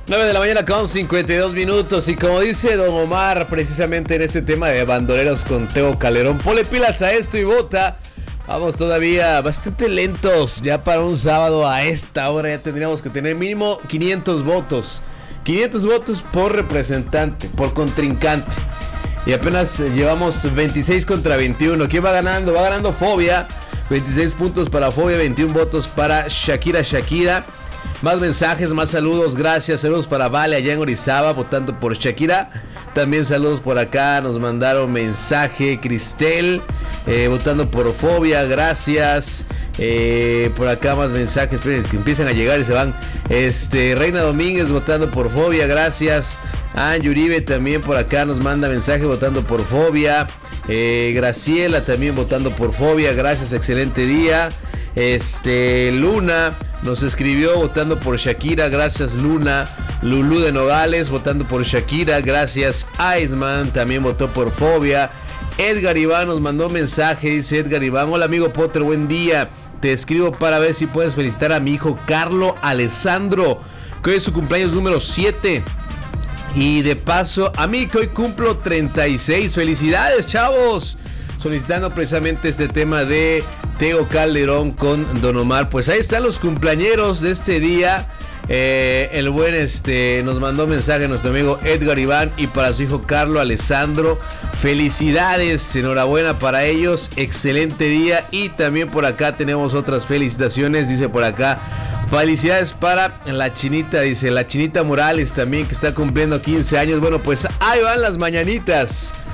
9 de la mañana con 52 minutos. Y como dice Don Omar, precisamente en este tema de bandoleros con Tego Calderón, ponle pilas a esto y vota. Vamos todavía bastante lentos. Ya para un sábado a esta hora ya tendríamos que tener mínimo 500 votos. 500 votos por representante, por contrincante. Y apenas llevamos 26 contra 21. ¿Quién va ganando? Va ganando Fobia. 26 puntos para Fobia, 21 votos para Shakira. Más mensajes, más saludos, gracias. Saludos para Vale allá en Orizaba, votando por Shakira. También saludos por acá, nos mandaron mensaje Cristel, votando por Fobia, gracias. Por acá más mensajes, esperen, que empiezan a llegar y se van. Reina Domínguez votando por Fobia, gracias. Angie Uribe también por acá nos manda mensaje votando por Fobia. Graciela también votando por Fobia, gracias, excelente día. Luna nos escribió votando por Shakira, gracias Luna. Lulú de Nogales votando por Shakira, gracias. Iceman también votó por Fobia. Edgar Iván nos mandó mensaje, dice Edgar Iván: hola amigo Potter, buen día. Te escribo para ver si puedes felicitar a mi hijo Carlo Alessandro, que hoy es su cumpleaños número 7. Y de paso, a mí que hoy cumplo 36. Felicidades, chavos. Solicitando precisamente este tema de Tego Calderón con Don Omar. Pues ahí están los cumpleañeros de este día. El buen nos mandó mensaje nuestro amigo Edgar Iván, y para su hijo Carlo Alessandro, felicidades, enhorabuena para ellos, excelente día. Y también por acá tenemos otras felicitaciones, dice por acá: felicidades para la Chinita, dice la Chinita Morales también, que está cumpliendo 15 años. Bueno, pues ahí van las mañanitas